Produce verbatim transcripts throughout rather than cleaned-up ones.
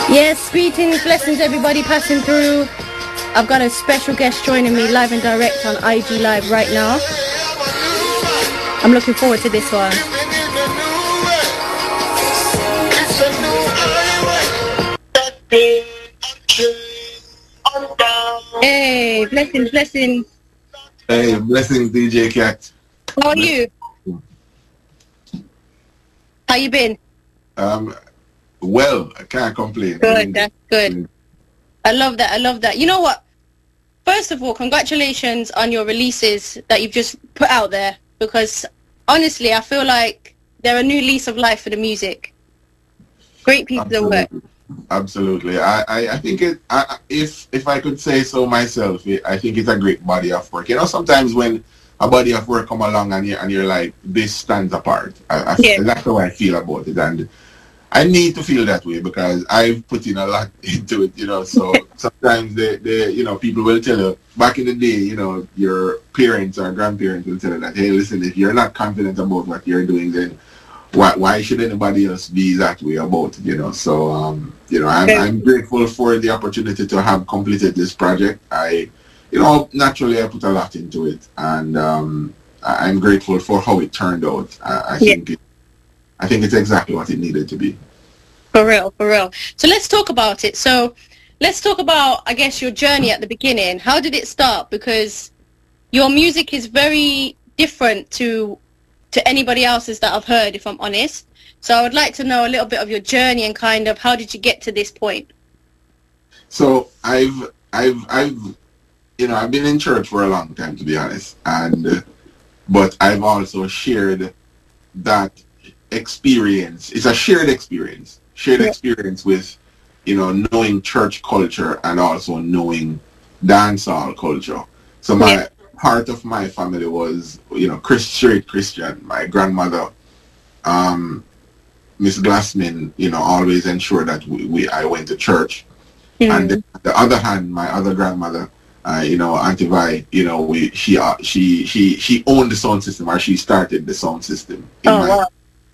Yes, greetings, blessings, everybody passing through. I've got a special guest joining me live and direct on I G Live right now. I'm looking forward to this one. Hey, blessings, blessings. Hey, blessings, D J Cat. How are you? How you been? Um, well, I can't complain. Good, that's good. I love that, I love that. You know what? First of all, congratulations on your releases that you've just put out there, because honestly, I feel like they're a new lease of life for the music. Great pieces of work. Absolutely. I, I, I think it, I, if if I could say so myself, it, I think it's a great body of work. You know, sometimes when a body of work come along and you're, and you're like, this stands apart. I, I, Yeah. That's how I feel about it. And I need to feel that way because I've put in a lot into it, you know. So sometimes, they, they, you know, people will tell you, back in the day, you know, your parents or grandparents will tell you that, hey, listen, if you're not confident about what you're doing, then why, why should anybody else be that way about it, you know? So, um, you know, I'm, I'm grateful for the opportunity to have completed this project. I, you know, naturally I put a lot into it, and um, I- I'm grateful for how it turned out. I, I Yeah. think it, I think it's exactly what it needed to be. For real, for real. So let's talk about it. So let's talk about, I guess, your journey at the beginning. How did it start? Because your music is very different to to anybody else's that I've heard, if I'm honest. So I would like to know a little bit of your journey and kind of how did you get to this point? So I've, I've, I've, you know, I've been in church for a long time, to be honest, and uh, but I've also shared that experience. It's a shared experience, shared Yeah. experience with, you know, knowing church culture and also knowing dancehall culture. So my Yeah. part of my family was, you know, Chris, straight Christian. My grandmother, um, Miss Glassman, you know, always ensured that we, we I went to church. And then Mm. on the other hand, my other grandmother, uh, you know, Auntie Vi, you know, we she uh, she she she owned the sound system, or she started the sound system in Oh, my wow.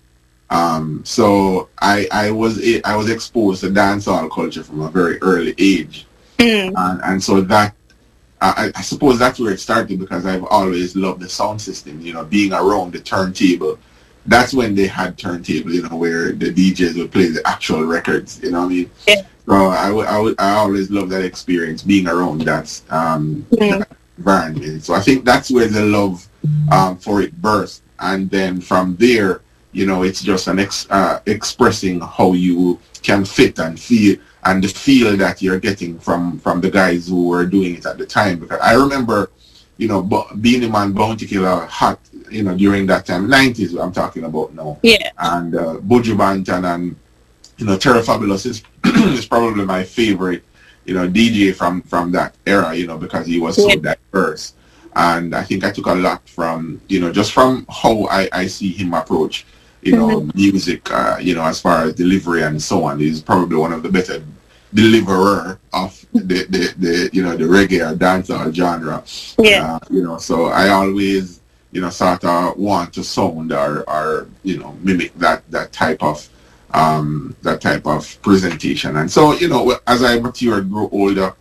um, so I I was I was exposed to dancehall culture from a very early age, Mm. and and so that I, I suppose that's where it started, because I've always loved the sound system. You know, being around the turntable. That's when they had turntable, you know, where the D Js would play the actual records. You know what I mean? Yeah. So I, w- I, w- I always love that experience, being around that, um, Mm. that environment. So I think that's where the love um, for it burst. And then from there, you know, it's just an ex- uh, expressing how you can fit and feel, and the feel that you're getting from, from the guys who were doing it at the time. Because I remember, you know, Beenie Man, Bounty Killer, hot, you know, during that time, nineties I'm talking about now. Yeah. And uh, Buju Banton and, you know, Terra Fabulous is is probably my favorite, you know, D J from from that era, you know, because he was so Yeah. diverse. And I think I took a lot from, you know, just from how I, I see him approach, you know, Mhm. music, uh, you know, as far as delivery and so on. He's probably one of the better deliverer of the, the, the you know, the reggae or dancehall genre. Yeah. Uh, you know, so I always, you know, sort of want to sound or, or you know, mimic that, that type of um, that type of presentation. And so, you know, as I matured, grew older,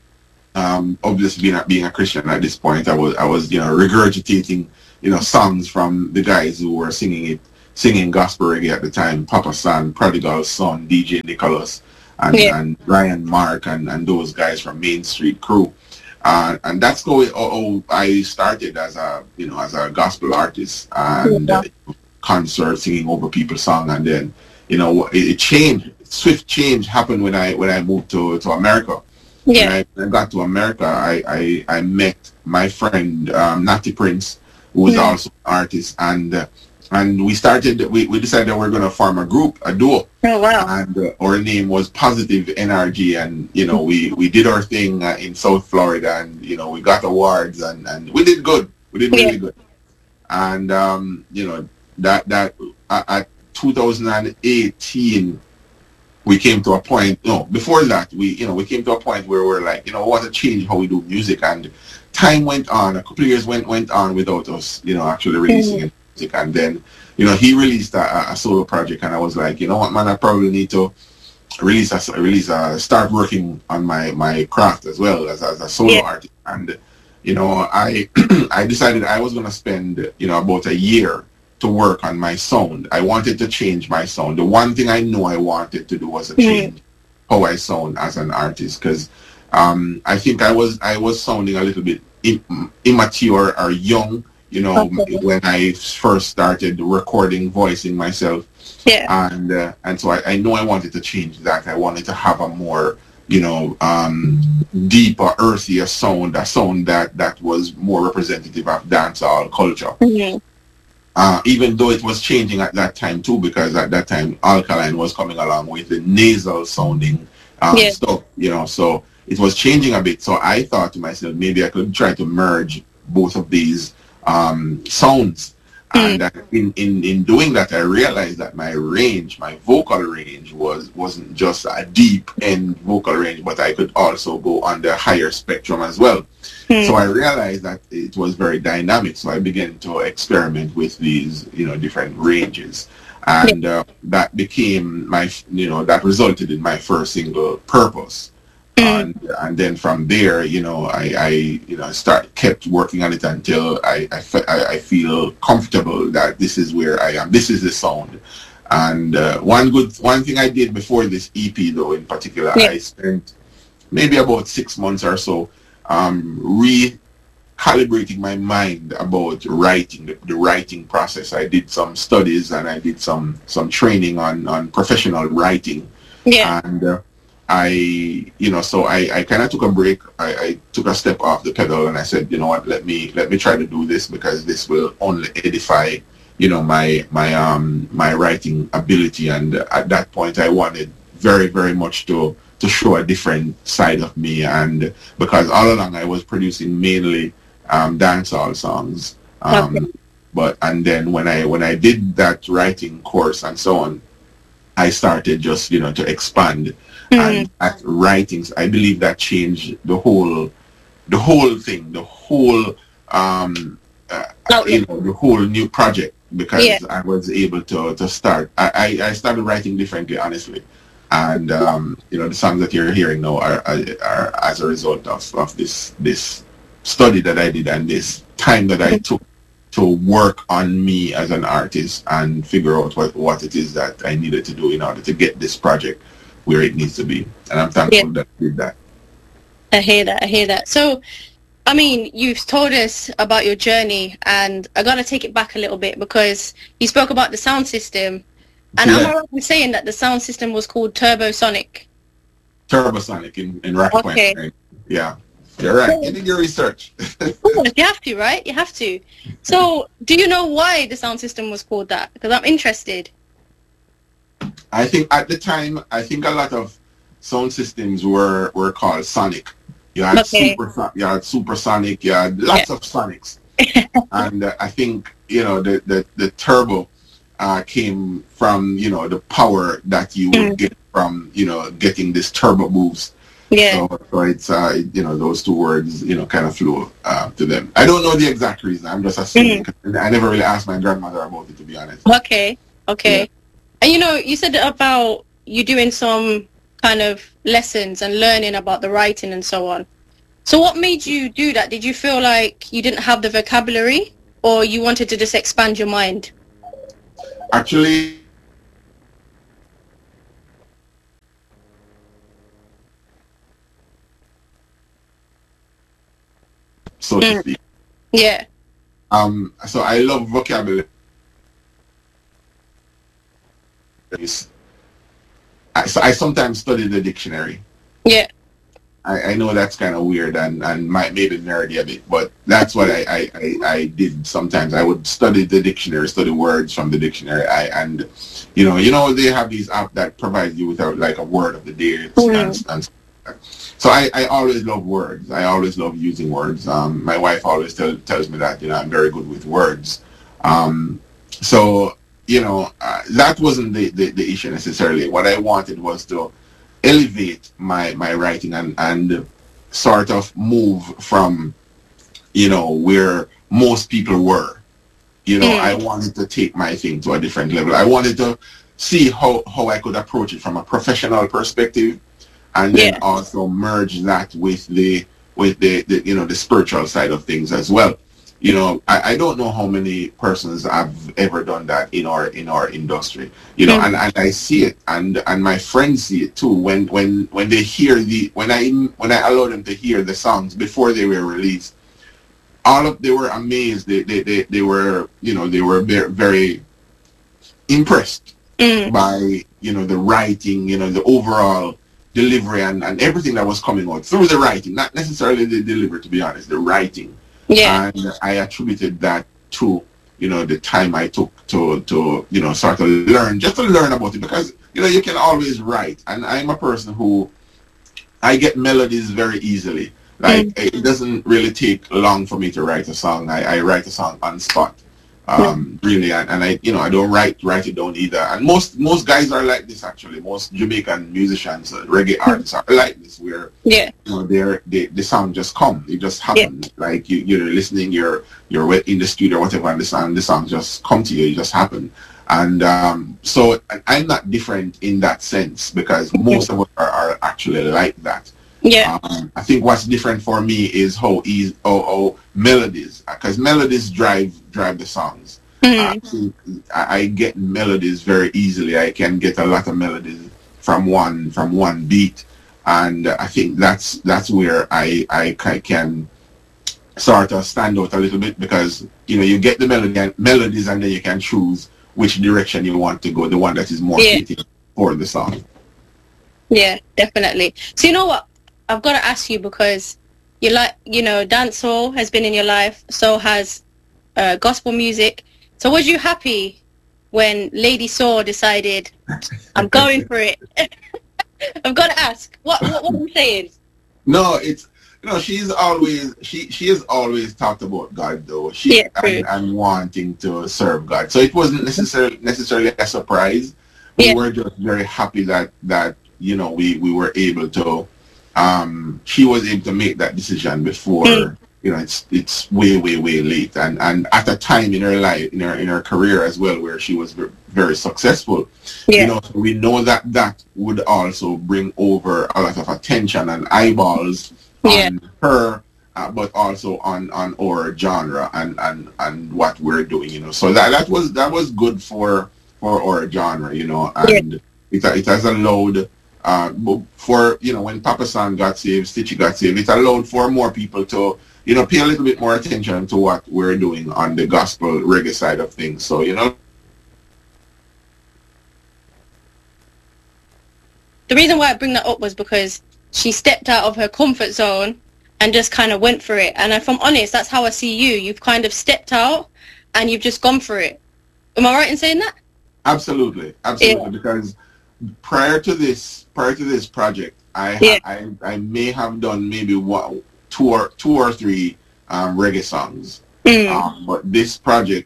um, obviously being a, being a Christian at this point, I was, I was, you know, regurgitating, you know, songs from the guys who were singing it, singing gospel reggae at the time, Papa San, Prodigal Son, D J Nicholas, and, Yeah. and Ryan Mark, and, and those guys from Main Street Crew. Uh, and that's how, it, how I started as a, you know, as a gospel artist, and Yeah. uh, concert singing over people's song. And then, you know, it, it changed. Swift change happened when I when I moved to, to America. When Yeah. I, when I got to America, I, I, I met my friend um, Natty Prince, who was Mm. also an artist, and uh, and we started. We, we decided that we are going to form a group, a duo, Oh, wow. and uh, our name was Positive N R G. And you know, we, we did our thing uh, in South Florida, and you know, we got awards, and, and we did good. We did really Yeah. good. And um, you know, that that uh, at two thousand eighteen, we came to a point. No, before that, we you know we came to a point where we're like, you know, we want to change how we do music. And time went on. A couple of years went went on without us, you know, actually releasing Mm. any music. And then, you know, he released a, a solo project, and I was like, you know what, man, I probably need to release a release a start working on my my craft as well as, as a solo Yeah. artist. And you know, I I decided I was gonna spend, you know, about a year to work on my sound. I wanted to change my sound. The one thing I knew I wanted to do was to change how I sound as an artist, because um, I think I was I was sounding a little bit im- immature or young, you know, Okay. when I first started recording, voicing myself. Yeah. And uh, and so I, I know I wanted to change that. I wanted to have a more, you know, um, deeper, earthier sound, a sound that, that was more representative of dancehall culture. Mhm. Uh, even though it was changing at that time too, because at that time Alkaline was coming along with the nasal sounding um, Yeah. stuff, you know, so it was changing a bit. So I thought to myself, maybe I could try to merge both of these um, sounds. Mm. And uh, in, in, in doing that, I realized that my range, my vocal range was, wasn't just a deep end vocal range, but I could also go on the higher spectrum as well. Mm. So I realized that it was very dynamic. So I began to experiment with these, you know, different ranges. And uh, that became my, you know, that resulted in my first single, Purpose. Mm. And, and then from there, you know, I, I you know, start kept working on it until I, I, fe- I I feel comfortable that this is where I am. This is the sound. And uh, one good, one thing I did before this E P, though, in particular, Yeah. I spent maybe about six months or so um, recalibrating my mind about writing, the, the writing process. I did some studies and I did some some training on on professional writing. Yeah. And uh, I, you know, so I, I kind of took a break. I, I took a step off the pedal and I said, you know what, let me let me try to do this, because this will only edify, you know, my my um my writing ability. And at that point, I wanted very very much to to show a different side of me. And because all along I was producing mainly um, dancehall songs. Um, Okay. But and then when I when I did that writing course and so on, I started just, you know, to expand. Mm. And at writings, I believe that changed the whole, the whole thing, the whole, um, uh, Outlook. you know, the whole new project, because Yeah. I was able to, to start. I, I, I started writing differently, honestly. And, um, you know, the songs that you're hearing now are, are, are as a result of, of this, this study that I did and this time that I took to work on me as an artist and figure out what, what it is that I needed to do in order to get this project where it needs to be. And I'm thankful Yeah. that I did that. I hear that. I hear that. So, I mean, you've told us about your journey, and I got to take it back a little bit because you spoke about the sound system. And am Yeah. I right in saying that the sound system was called Turbosonic? Turbosonic in, in Rocky Point. Okay. Right? Yeah. You're right. You did your research. Of course, you have to, right? You have to. So, do you know why the sound system was called that? Because I'm interested. I think at the time, I think a lot of sound systems were, were called sonic. You had Okay. super, you had supersonic, you had lots Yeah. of sonics. And uh, I think, you know, the, the, the turbo uh, came from, you know, the power that you would Mm. get from, you know, getting this turbo boost. Yeah. So, so it's, uh, you know, those two words, you know, kind of flew uh, to them. I don't know the exact reason. I'm just assuming. Mm. I never really asked my grandmother about it, to be honest. Okay. Okay. Yeah. And you know, you said about you doing some kind of lessons and learning about the writing and so on. So what made you do that? Did you feel like you didn't have the vocabulary, or you wanted to just expand your mind? Actually, so to Mm. speak. Yeah. Um, so I love vocabulary. I, so I sometimes study the dictionary. Yeah. I, I know that's kind of weird and, and might maybe nerdy a bit, but that's what I, I, I, I did sometimes. I would study the dictionary, study words from the dictionary. I and you know, you know they have these apps that provide you with a, like a word of the day. Mm. And, and so I, I always love words. I always love using words. Um, my wife always tell, tells me that, you know, I'm very good with words. Um, so, you know, uh, that wasn't the, the, the issue necessarily. What I wanted was to elevate my, my writing and, and sort of move from, you know, where most people were. You know, Mm. I wanted to take my thing to a different level. I wanted to see how, how I could approach it from a professional perspective, and then Yeah. also merge that with the with the, the you know the spiritual side of things as well. You know, I, I don't know how many persons have ever done that in our in our industry. You know, Mm. and, and I see it, and and my friends see it too. When when when they hear the when I when I allow them to hear the songs before they were released, all of they were amazed. They they they, they were you know they were very, very impressed Mm. by you know the writing, you know the overall delivery and, and everything that was coming out through the writing, not necessarily the delivery, to be honest, the writing. Yeah. And I attributed that to you know the time I took to to you know sort of learn, just to learn about it, because you know you can always write, and I'm a person who I get melodies very easily. Like Mm. it doesn't really take long for me to write a song. I, I write a song on spot. Mm. Um, really, and, and I, you know, I don't write write it down either. And most most guys are like this actually. Most Jamaican musicians, uh, reggae artists are like this, where Yeah. you know they're they, the song just come, it just Yeah. happen. Like you you're listening, you're you're wet in the studio or whatever, and the song the song just come to you, it just happen. And um, so I- I'm not different in that sense, because most of us are, are actually like that. Yeah. Um, I think what's different for me is how easy, oh, oh melodies, because melodies drive drive the songs. I Mm. think I, I get melodies very easily. I can get a lot of melodies from one from one beat, and I think that's that's where I I ca- can sort of stand out a little bit, because you know you get the melody and melodies, and then you can choose which direction you want to go, the one that is more Yeah. fitting for the song. Yeah, definitely. So you know what? I've got to ask you, because you like, you know, dancehall has been in your life, so has uh, gospel music. So was you happy when Lady Saw decided, I'm going for it? I've got to ask. What what what are you saying? No, it's you know she's always she she has always talked about God though. She Yeah, true. and, and wanting to serve God. So it wasn't necessarily necessarily a surprise. We Yeah. were just very happy that that you know we we were able to um she was able to make that decision before Mm. you know it's it's way way way late, and and at a time in her life, in her in her career as well, where she was ver- very successful. Yeah. You know, so we know that that would also bring over a lot of attention and eyeballs Yeah. on her, uh, but also on on our genre and and and what we're doing. You know, so that that was that was good for for our genre. You know, Yeah. and it it has allowed. Uh, for you know, when Papa San got saved, Stitchy got saved, it allowed for more people to you know pay a little bit more attention to what we're doing on the gospel reggae side of things. So you know. The reason why I bring that up was because she stepped out of her comfort zone and just kind of went for it. And if I'm honest, that's how I see you. You've kind of stepped out and you've just gone for it. Am I right in saying that? Absolutely, absolutely. Yeah. Because prior to this, prior to this project, I ha- Yeah. I I may have done maybe one, two or two or three um, reggae songs, Mm. um, but this project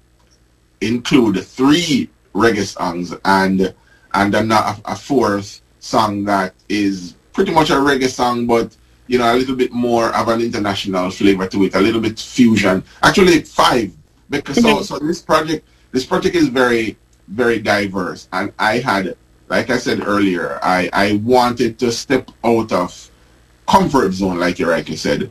include three reggae songs and and then a, a fourth song that is pretty much a reggae song, but you know a little bit more of an international flavor to it, a little bit fusion. Actually, five, because so Mhm. so this project this project is very very diverse, and I had, like I said earlier, I I wanted to step out of comfort zone, like you rightly said,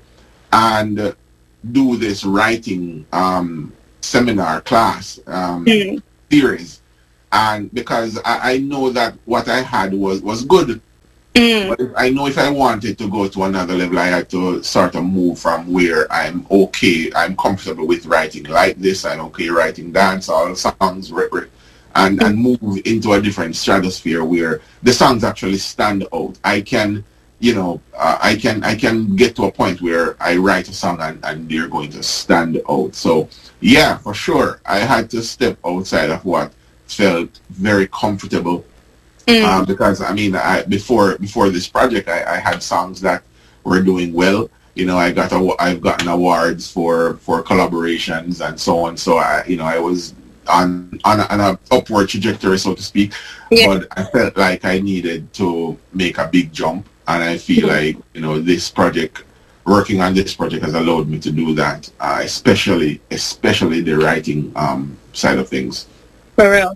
and do this writing um, seminar class um, Mm. series, and because I, I know that what I had was was good, Mm. but if, I know if I wanted to go to another level, I had to sort of move from where I'm okay, I'm comfortable with writing like this, I'm okay writing dancehall songs, re- re- and and move into a different stratosphere where the songs actually stand out. I can, you know, uh, I can I can get to a point where I write a song and, and they're going to stand out. So yeah, for sure, I had to step outside of what felt very comfortable. Mm. Um, because I mean, I, before before this project, I, I had songs that were doing well. You know, I got a, I've gotten awards for for collaborations and so on. So I, you know, I was on on, a, on a upward trajectory, so to speak. Yeah. But I felt like I needed to make a big jump, and I feel like you know this project, working on this project, has allowed me to do that. Uh, especially especially the writing um, side of things. For real.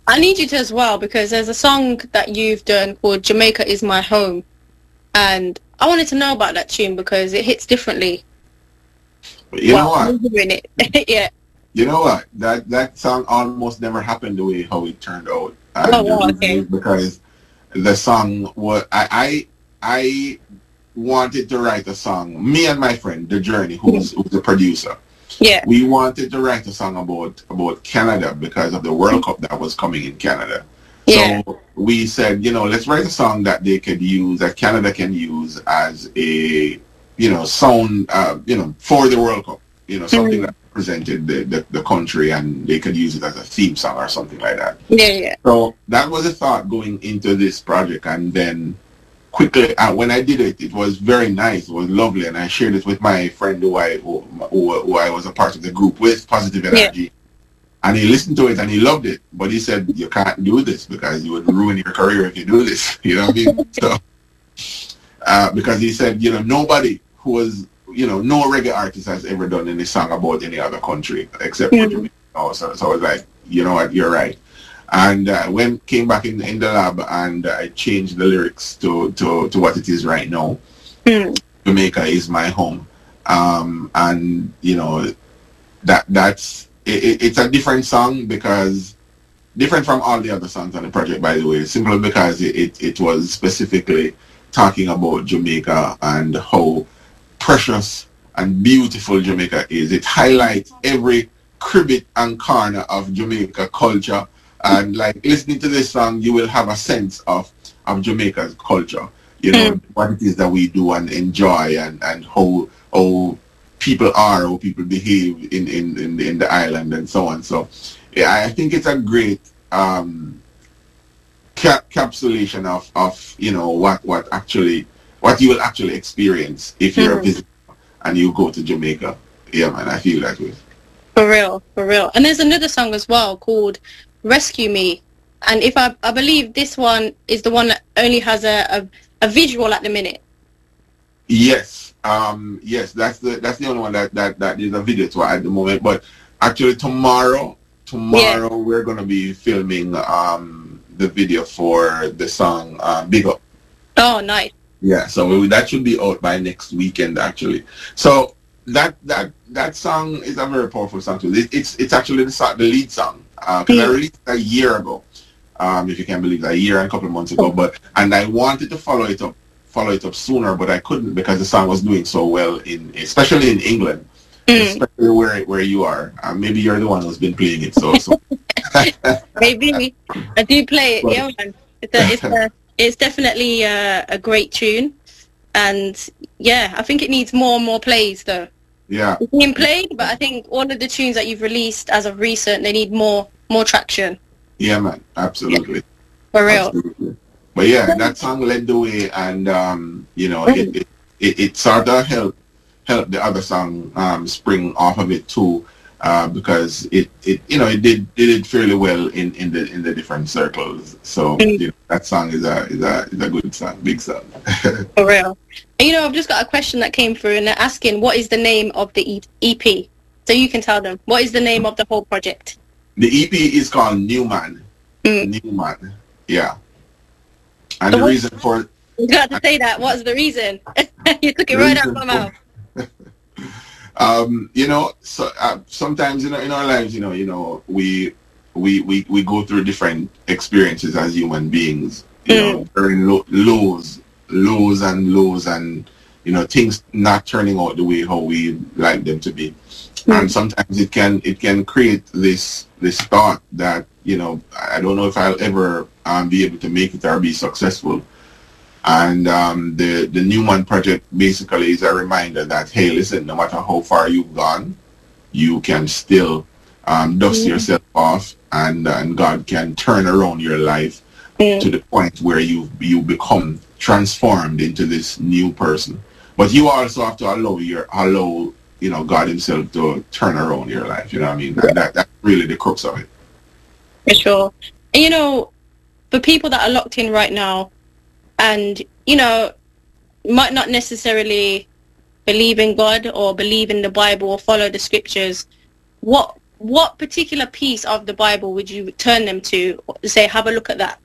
I need you to as well, because there's a song that you've done called Jamaica Is My Home. And I wanted to know about that tune because it hits differently. You well, know what? I'm hearing it. yeah. You know what? That that song almost never happened the way how it turned out. And Oh, the wow, reason okay. is because the song was I I I wanted to write a song. Me and my friend, The Journey, who's who's the producer. Yeah. We wanted to write a song about about Canada because of the World Cup that was coming in Canada. Yeah. So we said, you know, let's write a song that they could use, that Canada can use as a, you know, sound, uh, you know, for the World Cup. You know, something Mm. that presented the, the, the country, and they could use it as a theme song or something like that. Yeah, yeah. So that was a thought going into this project, and then quickly, uh, when I did it, it was very nice. It was lovely, and I shared it with my friend who I who, who, who I was a part of the group with, Positive Energy. Yeah. And he listened to it and he loved it, but he said, "You can't do this because you would ruin your career if you do this." You know what I mean? So, uh, because he said, you know, nobody who was, you know, no reggae artist has ever done any song about any other country except for Mhm. Jamaica. Oh, so, so I was like, you know what, you're right. And uh, when came back in, in the lab, and I changed the lyrics to, to, to what it is right now. Mm. Jamaica is my home, um, and you know that that's it, it's a different song, because different from all the other songs on the project, by the way, simply because it, it, it was specifically talking about Jamaica and how precious and beautiful Jamaica is. It highlights every cribbit and corner of Jamaica culture, and like listening to this song, you will have a sense of, of Jamaica's culture, you know, Mm. what it is that we do and enjoy, and, and how, how people are, how people behave in, in, in, in the island and so on. So yeah, I think it's a great um, cap- capsulation of, of, you know, what, what actually, what you will actually experience if you're Mm. a visitor and you go to Jamaica. Yeah, man, I feel that way. For real, for real. And there's another song as well called Rescue Me. And if I, I believe this one is the one that only has a, a, a visual at the minute. Yes, um, yes, that's the that's the only one that that that is a video to at the moment. But actually, tomorrow, tomorrow we're gonna be filming um the video for the song uh, "Big Up." Oh, nice. Yeah, so we, that should be out by next weekend, actually. So that that that song is a very powerful song too. It, it's it's actually the song, the lead song, because uh, I Mm. released it a year ago, um, if you can believe that, a year and a couple of months ago. But and I wanted to follow it up, follow it up sooner, but I couldn't because the song was doing so well in, especially in England, Mm. especially where where you are. Uh, maybe you're the one who's been playing it, so so. Maybe. I do play it, But- yeah, man. It's, a, it's, a, it's definitely a, a great tune. And yeah, I think it needs more and more plays though. Yeah, It's being played, but I think all of the tunes that you've released as of recent, they need more more traction. yeah, man, absolutely. For real. Absolutely. But yeah, that song led the way, and um, you know, it it, it, it sort of helped helped the other song um, spring off of it too, uh, because it, it you know it did it did fairly well in, in the in the different circles. So Mm. you know, that song is a is a is a good song, big song. For real. And you know, I've just got a question that came through, and they're asking, what is the name of the E- EP? So you can tell them, what is the name of the whole project? The E P is called New Man. Mm. New Man. Yeah. And So the what- reason for it, You got to say that. What's the reason? You took it right out of my mouth. um, you know, so uh, sometimes in our, in our lives, you know, you know, we we we we go through different experiences as human beings. You know, during lo- lows, lows and lows, and you know, things not turning out the way how we like them to be. Mm. And sometimes it can it can create this this thought that, you know, I don't know if I'll ever um, be able to make it or be successful. And um, the the Newman project basically is a reminder that, hey, listen, no matter how far you've gone, you can still um, dust Mm. yourself off, and and God can turn around your life Mm. to the point where you you become transformed into this new person. But you also have to allow your allow you know God Himself to turn around your life. You know what I mean? And that that's really the crux of it. For sure. And you know, for people that are locked in right now and, you know, might not necessarily believe in God or believe in the Bible or follow the scriptures, what what particular piece of the Bible would you turn them to? Say, have a look at that.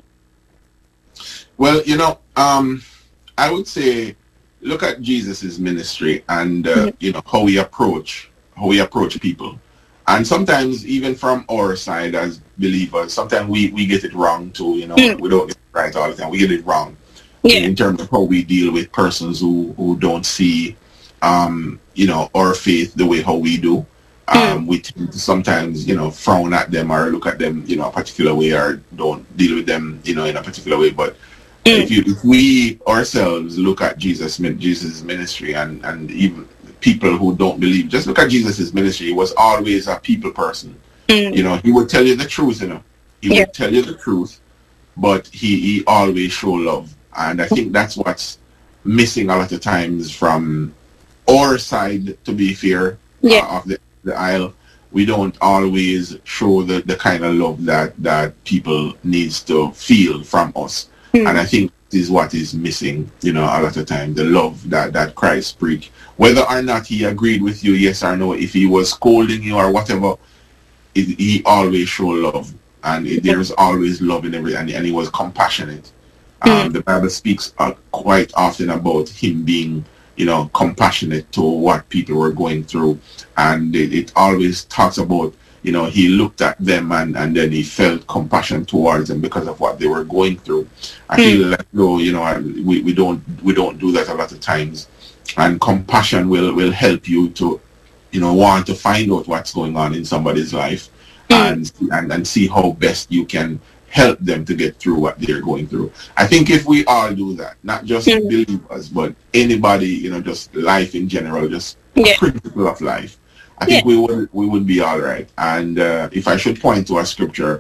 Well, you know, um, I would say look at Jesus's ministry and uh, mm-hmm. you know how we approach how we approach people, and sometimes even from our side as believers, sometimes we we get it wrong too. You know, mm-hmm. we don't get it right all the time. We get it wrong yeah. in terms of how we deal with persons who who don't see, um, you know, our faith the way how we do. Um, mm. We tend to sometimes, you know, frown at them or look at them, you know, a particular way, or don't deal with them, you know, in a particular way. But mm. if, you, if we ourselves look at Jesus, Jesus' ministry, and, and even people who don't believe, just look at Jesus' ministry. He was always a people person. Mm. You know, he would tell you the truth, you know. He yeah. would tell you the truth, but he, he always show love. And I think that's what's missing a lot of times from our side, to be fair, yeah. uh, of the the aisle. We don't always show the, the kind of love that, that people needs to feel from us. Mm. And I think this is what is missing, you know, a lot of time, the love that, that Christ preached. Whether or not he agreed with you, yes or no, if he was scolding you or whatever, it, he always showed love. And it, there's always love in every, and, and he was compassionate. Mm. Um, the Bible speaks uh, quite often about him being, you know, compassionate to what people were going through. And it, it always talks about, you know, he looked at them and, and then he felt compassion towards them because of what they were going through. I mm. feel like, though, you know, we, we don't we don't do that a lot of times. And compassion will, will help you to, you know, want to find out what's going on in somebody's life mm. and, and, and see how best you can help them to get through what they're going through. I think if we all do that, not just mm. believers, but anybody, you know, just life in general, just yeah. principle of life, I think yeah. we would we would be all right. And uh, if I should point to a scripture,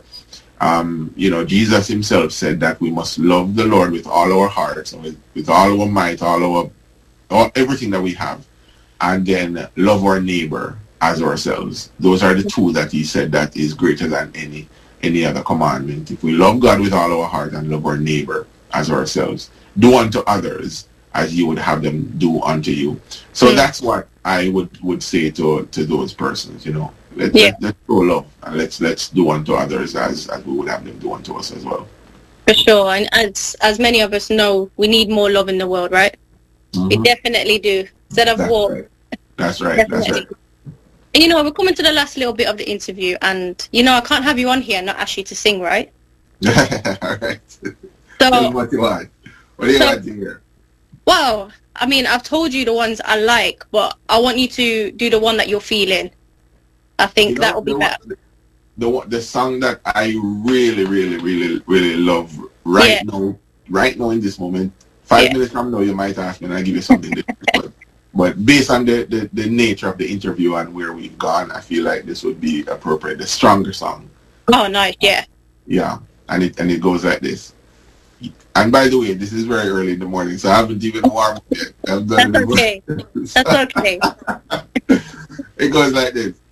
um, you know, Jesus himself said that we must love the Lord with all our hearts and with, with all our might, all our, all, everything that we have, and then love our neighbor as ourselves. Those are the two that he said that is greater than any any other commandment. If we love God with all our heart and love our neighbor as ourselves, do unto others as you would have them do unto you. So mm. that's what I would, would say to to those persons, you know. Let, yeah. let, let's show love and let's let's do unto others as, as we would have them do unto us as well. For sure. And as as many of us know, we need more love in the world, right? Mm-hmm. We definitely do. Instead of that's war. Right. That's right. Definitely. That's right. You know, we're coming to the last little bit of the interview, and, you know, I can't have you on here and not ask you to sing, right? All right. So, what do you want? What do you so, want to hear? Well, I mean, I've told you the ones I like, but I want you to do the one that you're feeling. I think you know, that will be better. The, the, the song that I really, really, really, really love right yeah. now, right now in this moment, five yeah. minutes from now, you might ask me and I'll give you something different. But based on the, the, the nature of the interview and where we've gone, I feel like this would be appropriate. The stronger song. Oh, nice, yeah. Yeah, and it and it goes like this. And by the way, this is very early in the morning, so I haven't even warmed up yet. I've done That's okay. That's okay. It goes like this.